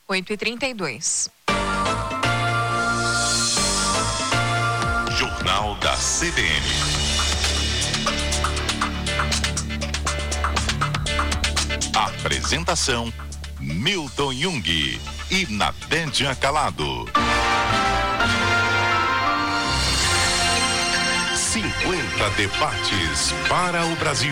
8h32. Jornal da CBN. Apresentação: Milton Jung e Nadédia Calado. 50 debates para o Brasil.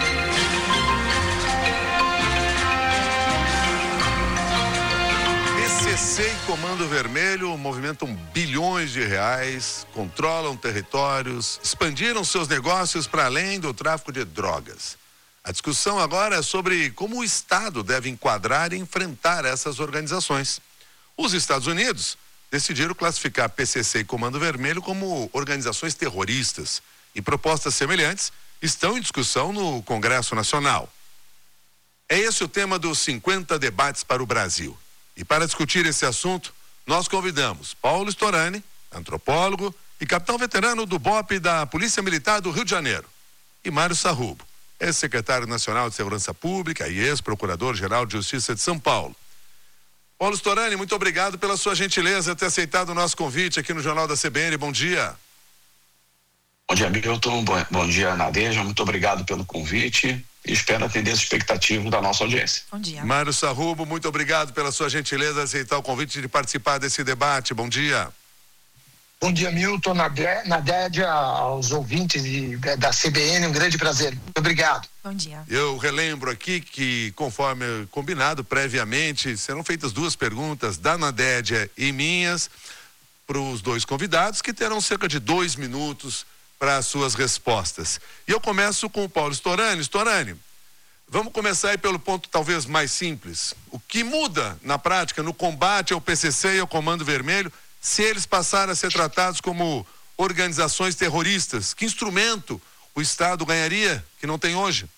PCC e Comando Vermelho movimentam bilhões de reais, controlam territórios, expandiram seus negócios para além do tráfico de drogas. A discussão agora é sobre como o Estado deve enquadrar e enfrentar essas organizações. Os Estados Unidos decidiram classificar PCC e Comando Vermelho como organizações terroristas e propostas semelhantes estão em discussão no Congresso Nacional. É esse o tema dos 50 debates para o Brasil. E para discutir esse assunto, nós convidamos Paulo Storani, antropólogo e capitão veterano do BOPE da Polícia Militar do Rio de Janeiro, e Mário Sarrubo, ex-secretário nacional de Segurança Pública e ex-procurador-geral de Justiça de São Paulo. Paulo Storani, muito obrigado pela sua gentileza de ter aceitado o nosso convite aqui no Jornal da CBN. Bom dia. Bom dia, Milton. Bom dia, Nadédia. Muito obrigado pelo convite e espero atender as expectativas da nossa audiência. Bom dia. Mário Sarrubo, muito obrigado pela sua gentileza de aceitar o convite de participar desse debate. Bom dia. Bom dia, Milton, Nadédia, aos ouvintes da CBN, um grande prazer. Muito obrigado. Bom dia. Eu relembro aqui que, conforme combinado previamente, serão feitas duas perguntas da Nadédia e minhas para os dois convidados, que terão cerca de 2 minutos para as suas respostas. E eu começo com o Paulo Storani. Storani, vamos começar aí pelo ponto talvez mais simples. O que muda na prática no combate ao PCC e ao Comando Vermelho se eles passarem a ser tratados como organizações terroristas? Que instrumento o Estado ganharia que não tem hoje?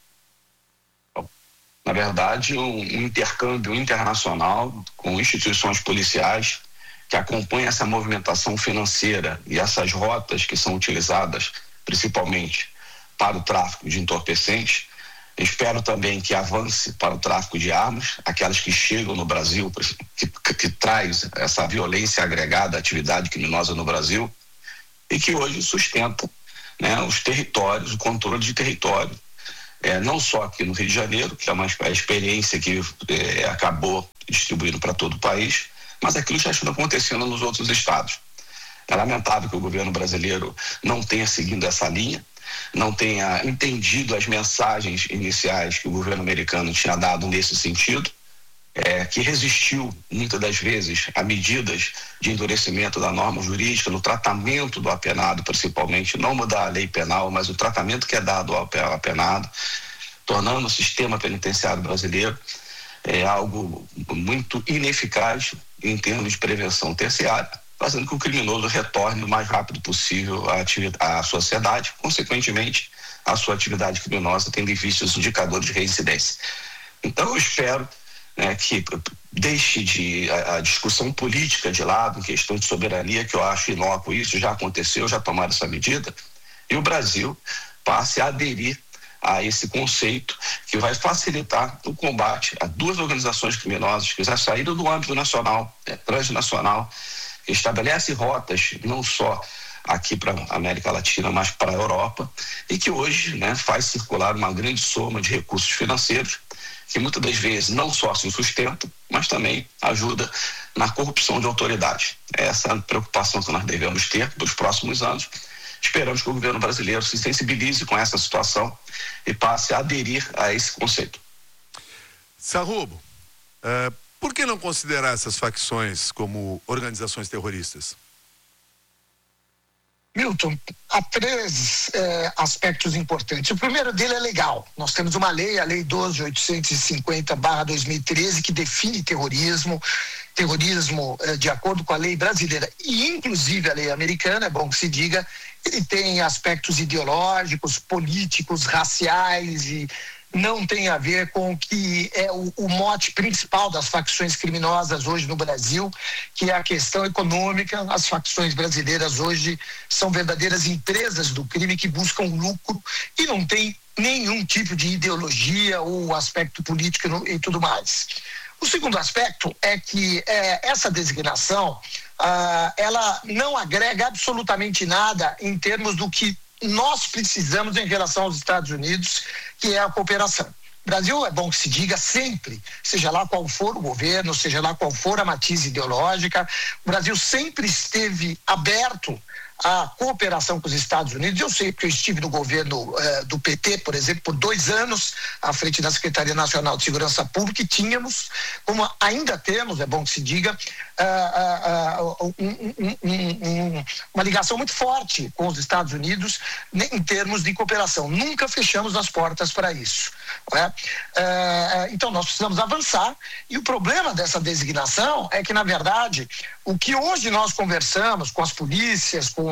Na verdade, um intercâmbio internacional com instituições policiais que acompanham essa movimentação financeira e essas rotas que são utilizadas principalmente para o tráfico de entorpecentes. Eu espero também que avance para o tráfico de armas, aquelas que chegam no Brasil, que traz essa violência agregada à atividade criminosa no Brasil e que hoje sustenta, né, os territórios, o controle de território. Não só aqui no Rio de Janeiro, que é uma experiência que acabou distribuindo para todo o país, mas aquilo já está acontecendo nos outros estados. É lamentável que o governo brasileiro não tenha seguido essa linha, não tenha entendido as mensagens iniciais que o governo americano tinha dado nesse sentido, que resistiu muitas das vezes a medidas de endurecimento da norma jurídica, no tratamento do apenado, principalmente, não mudar a lei penal, mas o tratamento que é dado ao apenado, tornando o sistema penitenciário brasileiro algo muito ineficaz em termos de prevenção terciária, fazendo com que o criminoso retorne o mais rápido possível à sociedade, consequentemente, a sua atividade criminosa tendo em vista os indicadores de reincidência. Então, eu espero que deixe a discussão política de lado, em questão de soberania, que eu acho inócuo isso, já aconteceu, já tomaram essa medida, e o Brasil passe a aderir a esse conceito que vai facilitar o combate a duas organizações criminosas que já saíram do âmbito nacional, transnacional, que estabelece rotas não só aqui para a América Latina, mas para a Europa, e que hoje, faz circular uma grande soma de recursos financeiros que muitas das vezes não só se sustentam, mas também ajuda na corrupção de autoridades. Essa é a preocupação que nós devemos ter nos próximos anos. Esperamos que o governo brasileiro se sensibilize com essa situação e passe a aderir a esse conceito. Sarrubo, por que não considerar essas facções como organizações terroristas? Milton, há 3 aspectos importantes. O primeiro dele é legal. Nós temos uma lei, a Lei 12.850/2013, que define terrorismo de acordo com a lei brasileira e inclusive a lei americana, é bom que se diga, ele tem aspectos ideológicos, políticos, raciais e não tem a ver com o que é o mote principal das facções criminosas hoje no Brasil, que é a questão econômica. As facções brasileiras hoje são verdadeiras empresas do crime que buscam lucro e não tem nenhum tipo de ideologia ou aspecto político e tudo mais. O segundo aspecto é que essa designação, ela não agrega absolutamente nada em termos do que nós precisamos em relação aos Estados Unidos, que é a cooperação. O Brasil, é bom que se diga sempre, seja lá qual for o governo, seja lá qual for a matiz ideológica, o Brasil sempre esteve aberto à cooperação com os Estados Unidos. Eu sei que eu estive no governo do PT, por exemplo, por 2 anos, à frente da Secretaria Nacional de Segurança Pública, e tínhamos, como ainda temos, é bom que se diga, uma ligação muito forte com os Estados Unidos em termos de cooperação. Nunca fechamos as portas para isso. Então nós precisamos avançar, e o problema dessa designação é que, na verdade, o que hoje nós conversamos com as polícias, com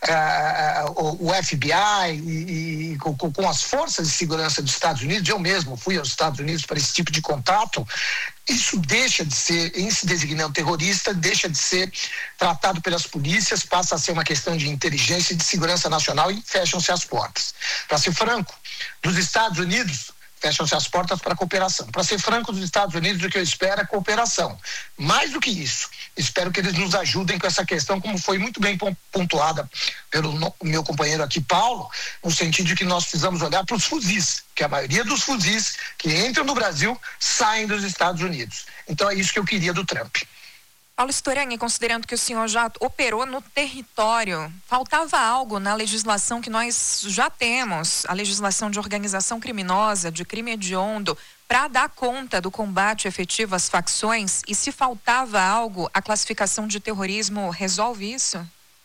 o FBI e com as forças de segurança dos Estados Unidos, eu mesmo fui aos Estados Unidos para esse tipo de contato, isso deixa de ser, em se designando terrorista, deixa de ser tratado pelas polícias, passa a ser uma questão de inteligência e de segurança nacional, e fecham-se as portas. Para ser franco, dos Estados Unidos, fecham-se as portas para a cooperação. Para ser franco, dos Estados Unidos, o que eu espero é cooperação. Mais do que isso, espero que eles nos ajudem com essa questão, como foi muito bem pontuada pelo meu companheiro aqui, Paulo, no sentido de que nós precisamos olhar para os fuzis, que a maioria dos fuzis que entram no Brasil saem dos Estados Unidos. Então é isso que eu queria do Trump. Paulo Storani, considerando que o senhor já operou no território, faltava algo na legislação que nós já temos, a legislação de organização criminosa, de crime hediondo, para dar conta do combate efetivo às facções? E se faltava algo, a classificação de terrorismo resolve isso?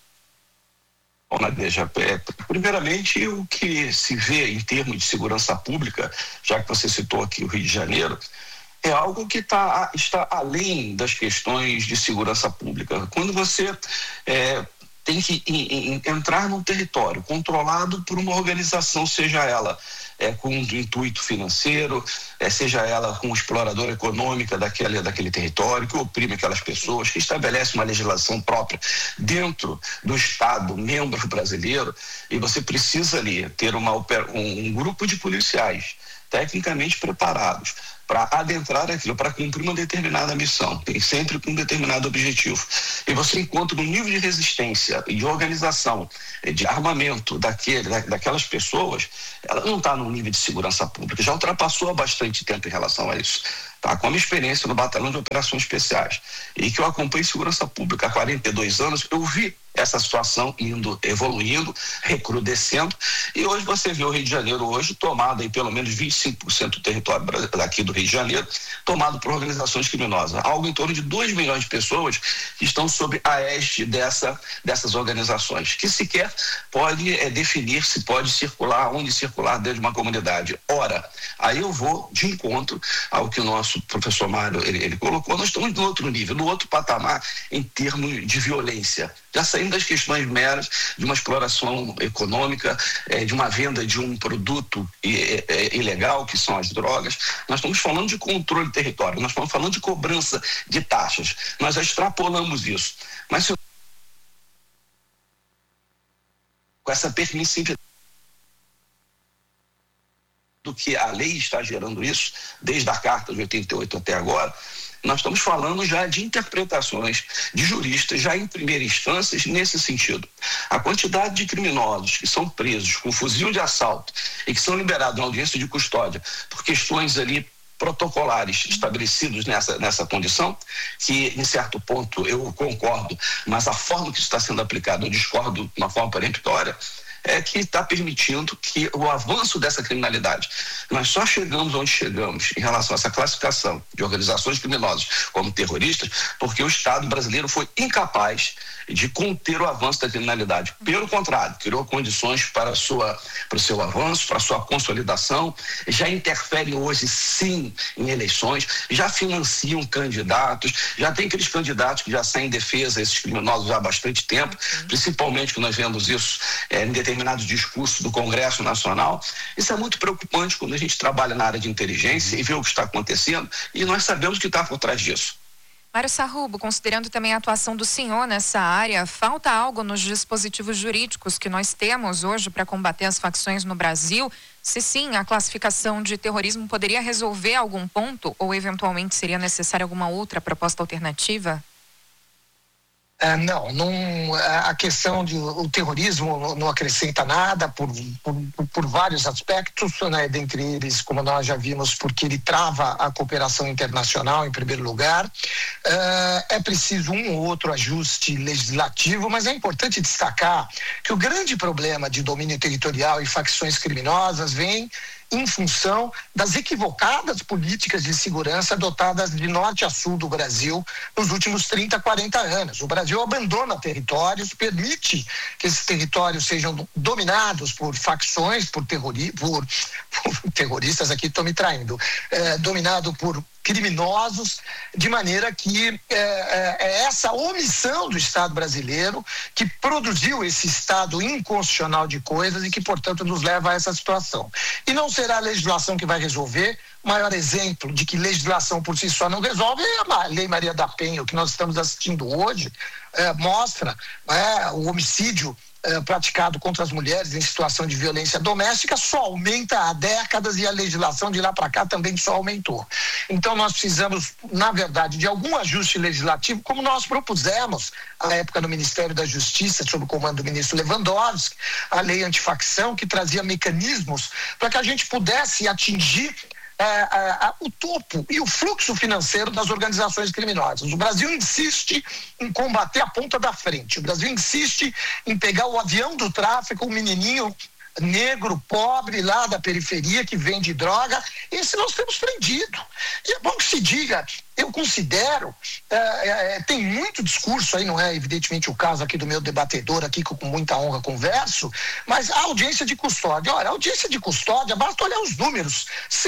Bom, Nadeja, primeiramente, o que se vê em termos de segurança pública, já que você citou aqui o Rio de Janeiro, é algo que está além das questões de segurança pública. Quando você tem que entrar num território controlado por uma organização, seja ela com um intuito financeiro, seja ela com exploradora econômica daquele território, que oprime aquelas pessoas, que estabelece uma legislação própria dentro do Estado membro brasileiro, e você precisa ali ter um grupo de policiais tecnicamente preparados para adentrar aquilo, para cumprir uma determinada missão, tem sempre com um determinado objetivo. E você encontra um nível de resistência e de organização, de armamento daquelas pessoas, ela não está no nível de segurança pública, já ultrapassou há bastante tempo em relação a isso. Tá? Com a minha experiência no Batalhão de Operações Especiais, e que eu acompanho segurança pública há 42 anos, eu vi essa situação evoluindo, recrudescendo, e hoje você vê o Rio de Janeiro hoje tomado aí pelo menos 25% do território daqui do Rio de Janeiro, tomado por organizações criminosas. Algo em torno de 2 milhões de pessoas que estão sob a égide dessas organizações, que sequer pode definir se pode circular, onde circular dentro de uma comunidade. Ora, aí eu vou de encontro ao que o nosso professor Mário ele colocou. Nós estamos no outro nível, no outro patamar em termos de violência. Já saímos das questões meras de uma exploração econômica, de uma venda de um produto ilegal, que são as drogas. Nós estamos falando de controle do território, nós estamos falando de cobrança de taxas. Nós já extrapolamos isso. Mas com essa permissividade do que a lei está gerando isso, desde a Carta de 88 até agora, nós estamos falando já de interpretações de juristas já em primeira instância nesse sentido. A quantidade de criminosos que são presos com fuzil de assalto e que são liberados na audiência de custódia por questões ali protocolares estabelecidos nessa condição, que em certo ponto eu concordo, mas a forma que isso está sendo aplicado eu discordo de uma forma peremptória, é que está permitindo que o avanço dessa criminalidade. Nós só chegamos onde chegamos em relação a essa classificação de organizações criminosas como terroristas, porque o Estado brasileiro foi incapaz de conter o avanço da criminalidade. Pelo contrário, criou condições para o seu avanço, para a sua consolidação, já interferem hoje, sim, em eleições, já financiam candidatos, já tem aqueles candidatos que já saem em defesa desses criminosos há bastante tempo, principalmente que nós vemos isso em determinados discursos do Congresso Nacional. Isso é muito preocupante quando a gente trabalha na área de inteligência e vê o que está acontecendo, e nós sabemos o que está por trás disso. Mário Sarrubo, considerando também a atuação do senhor nessa área, falta algo nos dispositivos jurídicos que nós temos hoje para combater as facções no Brasil? Se sim, a classificação de terrorismo poderia resolver algum ponto ou eventualmente seria necessária alguma outra proposta alternativa? Não, a questão o terrorismo não acrescenta nada por vários aspectos, né? Dentre eles, como nós já vimos, porque ele trava a cooperação internacional em primeiro lugar. É preciso um ou outro ajuste legislativo, mas é importante destacar que o grande problema de domínio territorial e facções criminosas vem em função das equivocadas políticas de segurança adotadas de norte a sul do Brasil nos últimos 30, 40 anos. O Brasil abandona territórios, permite que esses territórios sejam dominados por facções, por terroristas, aqui estou me traindo, dominado por criminosos, de maneira que é essa omissão do Estado brasileiro que produziu esse estado inconstitucional de coisas e que, portanto, nos leva a essa situação. E não será a legislação que vai resolver. O maior exemplo de que legislação por si só não resolve é a Lei Maria da Penha. O que nós estamos assistindo hoje mostra o homicídio praticado contra as mulheres em situação de violência doméstica só aumenta há décadas e a legislação de lá para cá também só aumentou. Então nós precisamos, na verdade, de algum ajuste legislativo, como nós propusemos à época no Ministério da Justiça, sob o comando do ministro Lewandowski, a lei antifacção, que trazia mecanismos para que a gente pudesse atingir o topo e o fluxo financeiro das organizações criminosas. O Brasil insiste em combater a ponta da frente. O Brasil insiste em pegar o avião do tráfico, o menininho negro, pobre, lá da periferia, que vende droga. Esse nós temos prendido. E é bom que se diga, eu considero, tem muito discurso aí, não é evidentemente o caso aqui do meu debatedor aqui, que com muita honra converso, mas a audiência de custódia, olha, a audiência de custódia, basta olhar os números,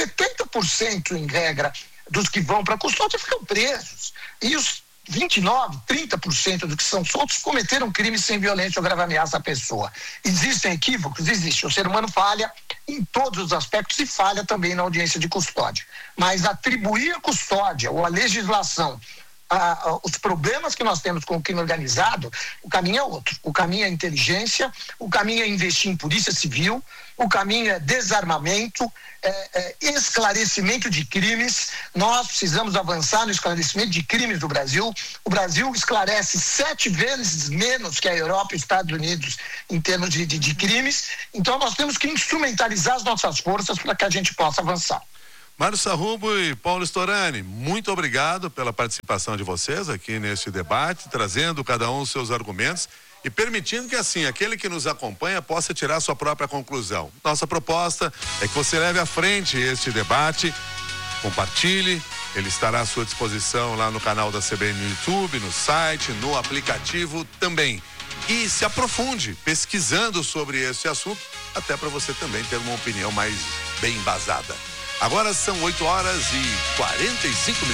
70% em regra dos que vão para a custódia ficam presos, e os 29%, 30% dos que são soltos cometeram crimes sem violência ou grave ameaça à pessoa. Existem equívocos? Existe. O ser humano falha em todos os aspectos e falha também na audiência de custódia. Mas atribuir a custódia ou a legislação os problemas que nós temos com o crime organizado, o caminho é outro. O caminho é inteligência, o caminho é investir em polícia civil, o caminho é desarmamento, esclarecimento de crimes. Nós precisamos avançar no esclarecimento de crimes do Brasil. O Brasil esclarece 7 vezes menos que a Europa e os Estados Unidos em termos de crimes. Então nós temos que instrumentalizar as nossas forças para que a gente possa avançar. Mário Sarrubo e Paulo Storani, muito obrigado pela participação de vocês aqui neste debate, trazendo cada um os seus argumentos e permitindo que, assim, aquele que nos acompanha possa tirar sua própria conclusão. Nossa proposta é que você leve à frente este debate, compartilhe, ele estará à sua disposição lá no canal da CBN no YouTube, no site, no aplicativo também. E se aprofunde pesquisando sobre esse assunto, até para você também ter uma opinião mais bem embasada. Agora são 8h45.